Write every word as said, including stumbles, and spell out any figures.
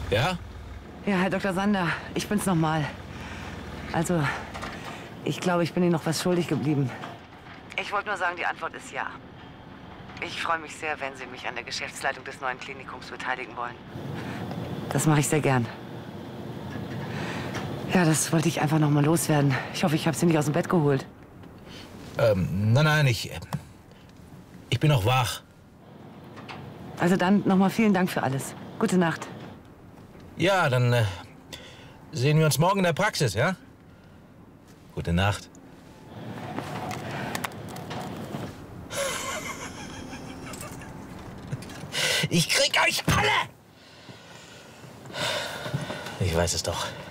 Ja? Ja, Herr Doktor Sander, ich bin's nochmal. Also, ich glaube, ich bin Ihnen noch was schuldig geblieben. Ich wollte nur sagen, die Antwort ist ja. Ich freue mich sehr, wenn Sie mich an der Geschäftsleitung des neuen Klinikums beteiligen wollen. Das mache ich sehr gern. Ja, das wollte ich einfach noch mal loswerden. Ich hoffe, ich habe Sie nicht aus dem Bett geholt. Ähm, nein, nein, ich... Ich bin noch wach. Also dann noch mal vielen Dank für alles. Gute Nacht. Ja, dann äh, sehen wir uns morgen in der Praxis, ja? Gute Nacht. Ich krieg euch alle! Ich weiß es doch.